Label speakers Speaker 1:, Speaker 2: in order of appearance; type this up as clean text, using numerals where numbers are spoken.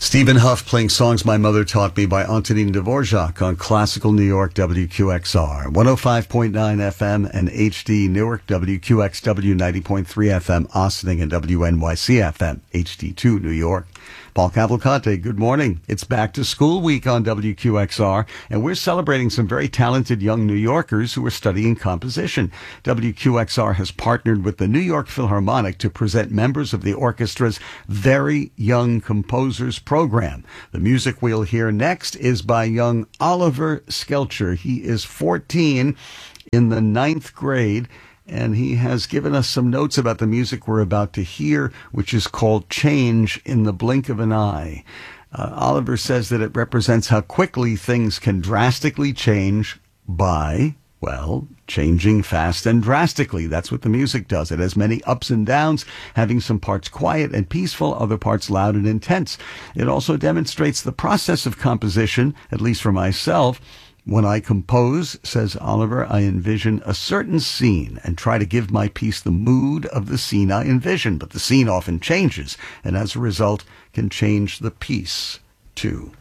Speaker 1: Stephen Huff playing Songs My Mother Taught Me by Antonin Dvorak on Classical New York WQXR, 105.9 FM and HD Newark, WQXW 90.3 FM Ossining, and WNYC FM HD2 New York. Paul Cavalcante, good morning. It's back to school week on WQXR, and we're celebrating some very talented young New Yorkers who are studying composition. WQXR has partnered with the New York Philharmonic to present members of the orchestra's Very Young Composers program. The music we'll hear next is by young Oliver Skelcher. He is 14 in the 9th grade. And he has given us some notes about the music we're about to hear, which is called Change in the Blink of an Eye. Oliver says that it represents how quickly things can drastically change by, well, changing fast and drastically. That's what the music does. It has many ups and downs, having some parts quiet and peaceful, other parts loud and intense. It also demonstrates the process of composition, at least for myself. When I compose, says Oliver, I envision a certain scene and try to give my piece the mood of the scene I envision, but the scene often changes, and as a result can change the piece too.